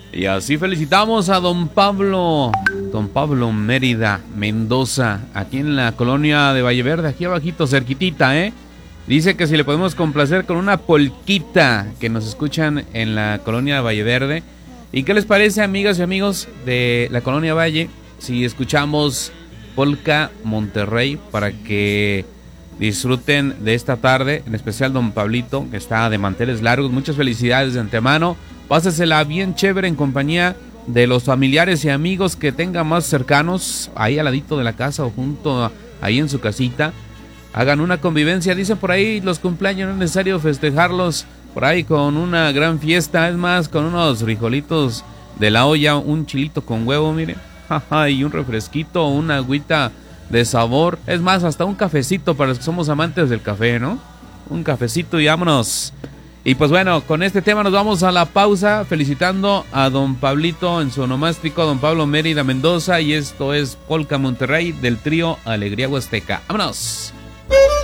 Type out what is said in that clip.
Y así felicitamos a don Pablo Mérida Mendoza, aquí en la colonia de Valleverde, aquí abajito, cerquitita, ¿eh? Dice que si le podemos complacer con una polquita, que nos escuchan en la colonia de Valleverde. ¿Y qué les parece, amigas y amigos de la colonia Valle, si escuchamos Polka Monterrey para que disfruten de esta tarde, en especial don Pablito, que está de manteles largos? Muchas felicidades de antemano. Pásesela bien chévere en compañía de los familiares y amigos que tenga más cercanos, ahí al ladito de la casa o junto ahí en su casita. Hagan una convivencia. Dicen por ahí, los cumpleaños no es necesario festejarlos por ahí con una gran fiesta. Es más, con unos frijolitos de la olla, un chilito con huevo, mire, y un refresquito, una agüita de sabor. Es más, hasta un cafecito para los que somos amantes del café, ¿no? Un cafecito y vámonos. Y pues bueno, con este tema nos vamos a la pausa, felicitando a don Pablito en su onomástico, don Pablo Mérida Mendoza, y esto es Polka Monterrey del trío Alegría Huasteca. ¡Vámonos!